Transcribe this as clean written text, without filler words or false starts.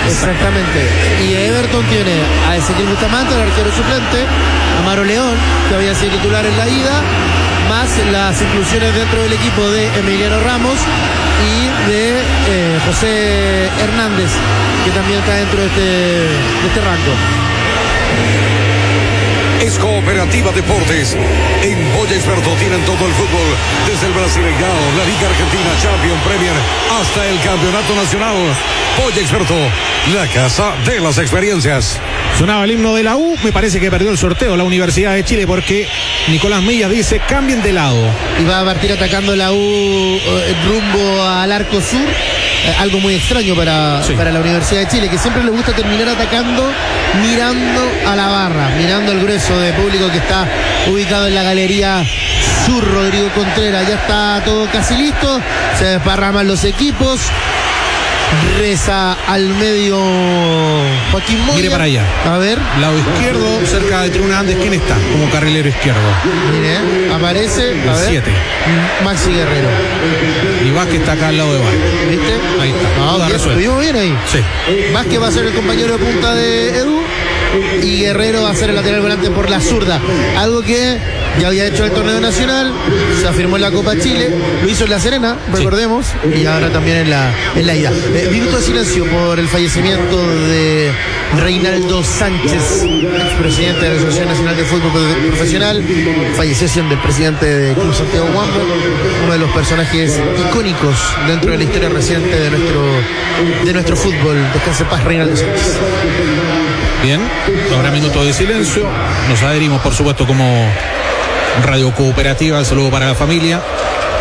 Exactamente. Y Everton tiene a Ezequiel Bustamante, el arquero suplente, a Maro León, que había sido titular en la ida, más las inclusiones dentro del equipo de Emiliano Ramos y de José Hernández, que también está dentro de este rango. Es Cooperativa Deportes. En Polla Experto tienen todo el fútbol, desde el Brasileirao, la Liga Argentina, Champions, Premier, hasta el Campeonato Nacional. Polla Experto, la casa de las experiencias. Sonaba el himno de la U, me parece que perdió el sorteo la Universidad de Chile porque Nicolás Millas dice cambien de lado. Y va a partir atacando la U rumbo al arco sur. Algo muy extraño para la Universidad de Chile, que siempre le gusta terminar atacando mirando a la barra, mirando el grueso de público que está ubicado en la galería sur. Rodrigo Contreras, ya está todo casi listo, se desparraman los equipos, reza al medio Joaquín Moya. Mire para allá, a ver, lado izquierdo, cerca de Tribuna Andes, ¿quién está? Como carrilero izquierdo. Mire, aparece, a ver, 7. Maxi Guerrero. Y Vázquez está acá al lado de Bar. ¿Viste? Ahí está. Ah, bien, estuvimos bien ahí. Sí. Vázquez va a ser el compañero de punta de Edu y Guerrero va a ser el lateral volante por la zurda. Algo que ya había hecho el torneo nacional, se afirmó en la Copa Chile, lo hizo en La Serena, recordemos, y ahora también en la ida. Minuto de silencio por el fallecimiento de Reinaldo Sánchez, expresidente de la Asociación Nacional de Fútbol Profesional. Falleció siendo el presidente de Club Santiago Wanderers, uno de los personajes icónicos dentro de la historia reciente de nuestro fútbol. Descanse en paz, Reinaldo Sánchez. Bien, habrá minuto de silencio. Nos adherimos, por supuesto, como Radio Cooperativa. El saludo para la familia.